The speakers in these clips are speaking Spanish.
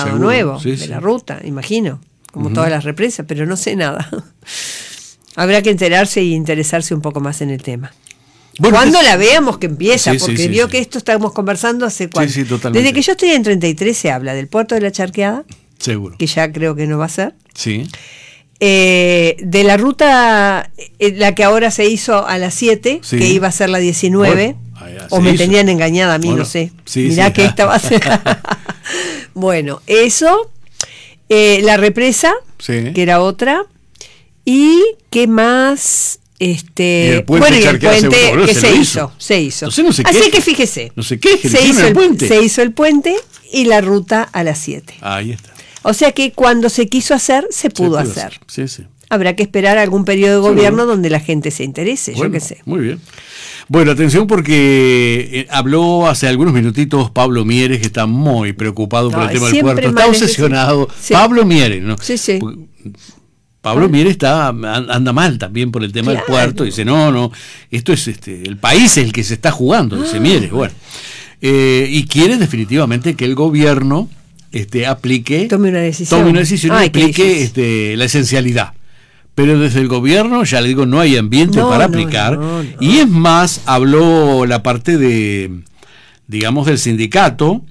trazado seguro, nuevo sí, de sí. la ruta, imagino, como todas las represas, pero no sé nada. Habrá que enterarse y interesarse un poco más en el tema. Bueno, Cuando la veamos que empieza, sí, sí, porque sí, vio sí. que esto estamos conversando hace cuánto. sí, totalmente. Desde que yo estoy en 33 se habla del puerto de la Charqueada, Seguro. que ya creo que no va a ser. Sí. De la ruta, la que ahora se hizo a las 7, Sí. que iba a ser la 19, Bueno, o se me hizo. tenían engañada a mí, Bueno, no sé. sí, Mirá sí. que esta va a ser. Bueno, eso, la represa, Sí. que era otra, y qué más. Y el puente bueno, y el Charqueada puente seguro, que se se lo hizo. Entonces no se Así queje. que fíjese, No se queje, se hizo el puente. se hizo el puente y la ruta a las 7. Ahí está. O sea que cuando se quiso hacer, se pudo hacer. Sí, sí. Habrá que esperar algún periodo de gobierno donde la gente se interese, Bueno, yo qué sé. muy bien. Bueno, atención porque habló hace algunos minutitos Pablo Mieres, que está muy preocupado por el tema del siempre puerto. Está mal, obsesionado. sí. Pablo Mieres, ¿no? Sí, sí. Pablo Mieres anda mal también por el tema del puerto. Dice, no, esto es el país es el que se está jugando, dice Mieres. Bueno, y quiere definitivamente que el gobierno aplique, tome una decisión y aplique la esencialidad. Pero desde el gobierno, ya le digo, no hay ambiente para aplicar. No. Y es más, habló la parte digamos, del sindicato,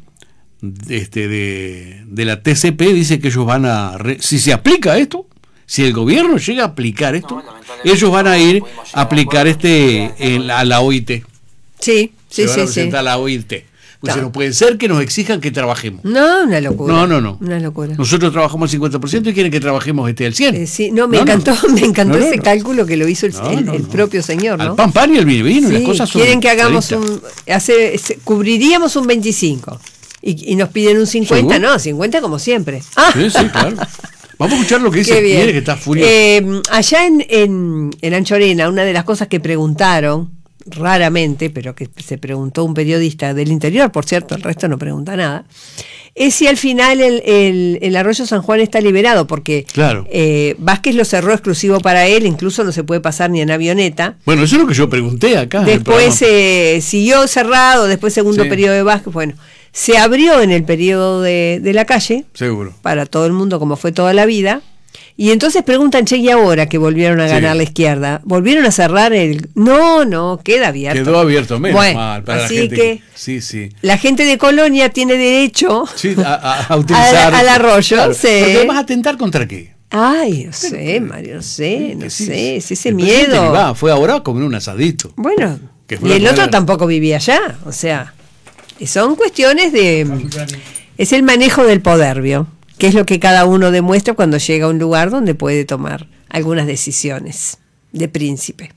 de la TCP, dice que ellos van si se aplica esto, si el gobierno llega a aplicar esto, ellos van a ir a aplicar a la OIT. Sí. Se van a presentar a la OIT. Pues no puede ser que nos exijan que trabajemos. No, una locura. No. Una locura. Nosotros trabajamos al 50% y quieren que trabajemos al 100%. Sí, me encantó ese cálculo que lo hizo el propio señor, ¿no? Al pan pan y el vino vino, sí, las cosas son quieren que hagamos cubriríamos un 25 y nos piden un 50, ¿seguro? No, 50 como siempre. Sí, claro. Vamos a escuchar lo que dice Mieres, que está furioso. Allá en Anchorena, una de las cosas que preguntaron raramente, pero que se preguntó un periodista del interior, por cierto, el resto no pregunta nada, es si al final el arroyo San Juan está liberado, porque claro. Vázquez lo cerró exclusivo para él, incluso no se puede pasar ni en avioneta. Bueno, eso es lo que yo pregunté acá. Después siguió cerrado, después segundo periodo de Vázquez, bueno, se abrió en el periodo de la calle, seguro, para todo el mundo como fue toda la vida. Y entonces preguntan, y ahora que volvieron a ganar la izquierda, ¿volvieron a cerrar el...? No, queda abierto. Quedó abierto, menos mal, para así la gente que sí. La gente de Colonia tiene derecho a utilizar... al arroyo, claro, sí. Porque vas a atentar contra qué. Ay, no sé, Mario, no sé, si ese el miedo... fue ahora a comer un asadito. Bueno, y el otro tampoco vivía allá, o sea, son cuestiones de... Es el manejo del poderbio, que es lo que cada uno demuestra cuando llega a un lugar donde puede tomar algunas decisiones de príncipe.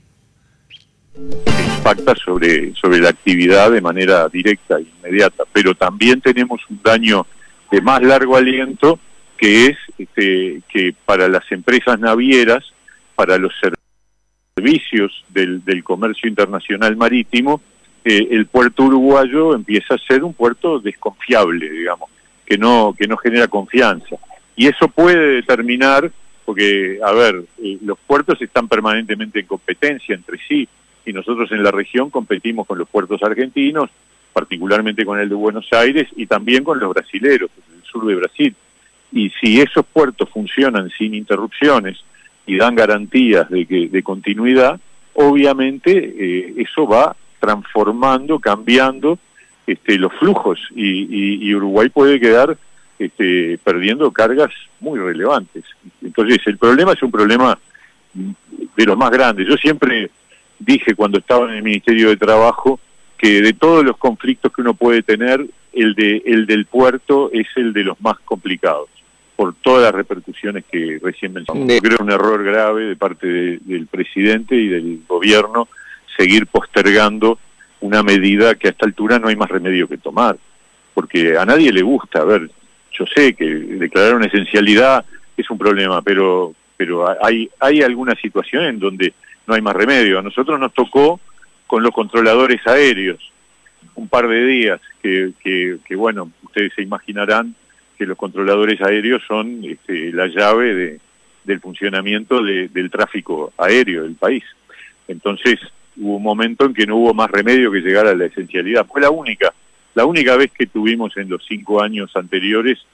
Impacta sobre la actividad de manera directa e inmediata, pero también tenemos un daño de más largo aliento, que es que para las empresas navieras, para los servicios del comercio internacional marítimo, el puerto uruguayo empieza a ser un puerto desconfiable, digamos, que no genera confianza. Y eso puede determinar, porque, los puertos están permanentemente en competencia entre sí, y nosotros en la región competimos con los puertos argentinos, particularmente con el de Buenos Aires, y también con los brasileros, del sur de Brasil. Y si esos puertos funcionan sin interrupciones y dan garantías de continuidad, obviamente eso va transformando, cambiando los flujos, y Uruguay puede quedar perdiendo cargas muy relevantes. Entonces el problema es un problema de los más grandes. Yo siempre dije cuando estaba en el Ministerio de Trabajo que de todos los conflictos que uno puede tener, el del puerto es el de los más complicados, por todas las repercusiones que recién mencionamos. Yo creo un error grave de parte del presidente y del gobierno seguir postergando una medida que a esta altura no hay más remedio que tomar, porque a nadie le gusta. Yo sé que declarar una esencialidad es un problema, pero hay algunas situaciones en donde no hay más remedio. A nosotros nos tocó con los controladores aéreos un par de días, que bueno, ustedes se imaginarán que los controladores aéreos son la llave del funcionamiento del tráfico aéreo del país. Entonces hubo un momento en que no hubo más remedio que llegar a la esencialidad. Fue la única vez que tuvimos en los 5 años anteriores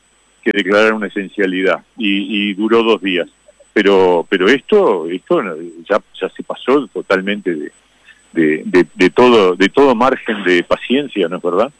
declarar una esencialidad y duró 2 días. Pero esto ya se pasó totalmente de todo margen de paciencia, ¿no es verdad?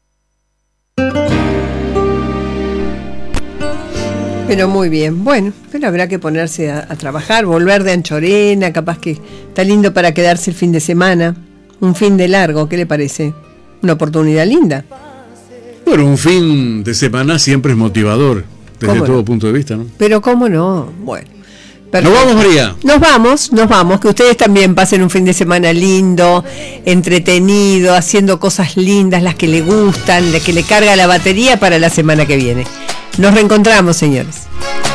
Pero muy bien, bueno, pero habrá que ponerse a trabajar, volver de Anchorena, capaz que está lindo para quedarse el fin de semana, un fin de largo, ¿qué le parece? Una oportunidad linda. Bueno, un fin de semana siempre es motivador, desde todo punto de vista, ¿no? Pero cómo no, bueno. Perfecto. ¿Nos vamos, María? Nos vamos, que ustedes también pasen un fin de semana lindo, entretenido, haciendo cosas lindas, las que le gustan, las que le carga la batería para la semana que viene. Nos reencontramos, señores.